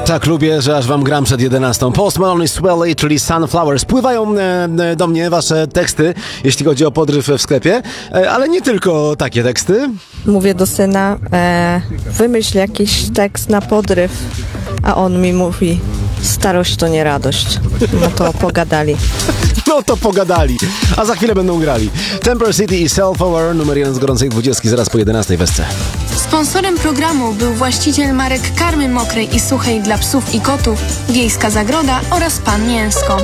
Tak lubię, że aż wam gram przed 11. Post Malone i Swelly, czyli Sunflowers. Pływają do mnie wasze teksty, jeśli chodzi o podryw w sklepie, ale nie tylko takie teksty. Mówię do syna, wymyśl jakiś tekst na podryw, a on mi mówi, starość to nie radość. No to pogadali. No to pogadali, a za chwilę będą grali. Temper City i Self Over, numer 1 z gorącej 20, zaraz po 11 wesce. Sponsorem programu był właściciel marek karmy mokrej i suchej dla psów i kotów, Wiejska Zagroda oraz Pan Mięsko.